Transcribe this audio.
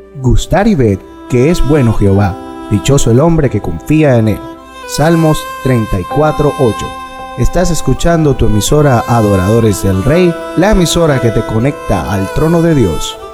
Gustar y ver que es bueno Jehová, dichoso el hombre que confía en él. Salmos 34:8. Estás escuchando tu emisora Adoradores del Rey, la emisora que te conecta al trono de Dios.